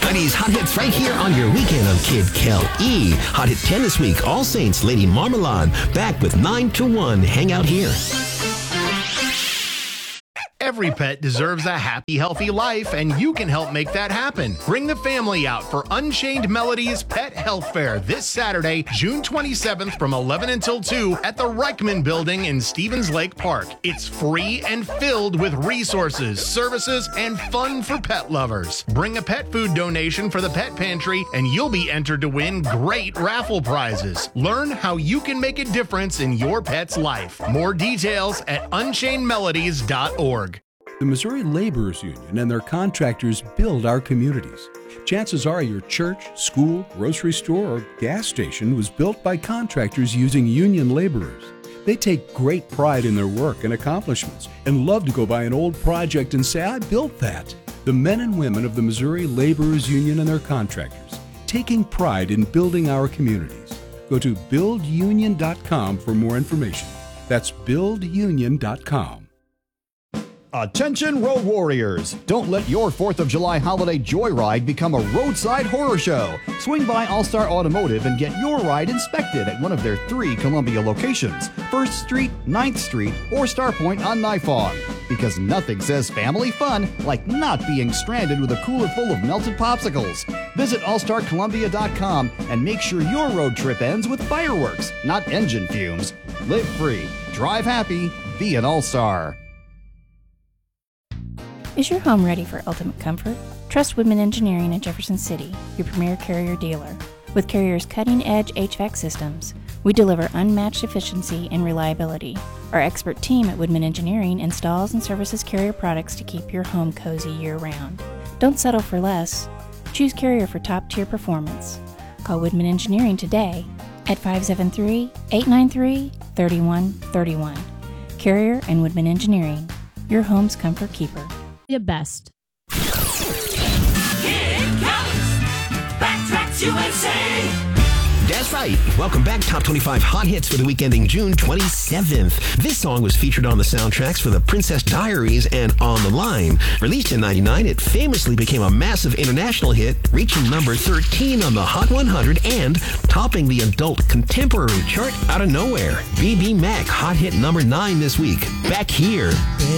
90s Hot Hits right here on your weekend on Kid Kel-E. Hot Hit 10 this week, All Saints, Lady Marmalade. Back with 9 to 1. Hang out here. Every pet deserves a happy, healthy life, and you can help make that happen. Bring the family out for Unchained Melodies Pet Health Fair this Saturday, June 27th from 11 until 2 at the Reichman Building in Stevens Lake Park. It's free and filled with resources, services, and fun for pet lovers. Bring a pet food donation for the Pet Pantry, and you'll be entered to win great raffle prizes. Learn how you can make a difference in your pet's life. More details at unchainedmelodies.org. The Missouri Laborers Union and their contractors build our communities. Chances are your church, school, grocery store, or gas station was built by contractors using union laborers. They take great pride in their work and accomplishments and love to go by an old project and say, "I built that." The men and women of the Missouri Laborers Union and their contractors, taking pride in building our communities. Go to buildunion.com for more information. That's buildunion.com. Attention road warriors! Don't let your 4th of July holiday joyride become a roadside horror show. Swing by All-Star Automotive and get your ride inspected at one of their 3 Columbia locations, 1st Street, 9th Street, or Starpoint on Nifong. Because nothing says family fun like not being stranded with a cooler full of melted popsicles. Visit allstarcolumbia.com and make sure your road trip ends with fireworks, not engine fumes. Live free, drive happy, be an all-star. Is your home ready for ultimate comfort? Trust Woodman Engineering in Jefferson City, your premier Carrier dealer. With Carrier's cutting-edge HVAC systems, we deliver unmatched efficiency and reliability. Our expert team at Woodman Engineering installs and services Carrier products to keep your home cozy year-round. Don't settle for less. Choose Carrier for top-tier performance. Call Woodman Engineering today at 573-893-3131. Carrier and Woodman Engineering, your home's comfort keeper. The best. Here it comes! Backtracks USA! That's right. Welcome back. Top 25 Hot Hits for the week ending June 27th. This song was featured on the soundtracks for The Princess Diaries and On the Line. Released in '99, it famously became a massive international hit, reaching number 13 on the Hot 100 and topping the adult contemporary chart out of nowhere. BB Mac, Hot Hit number 9 this week. Back here.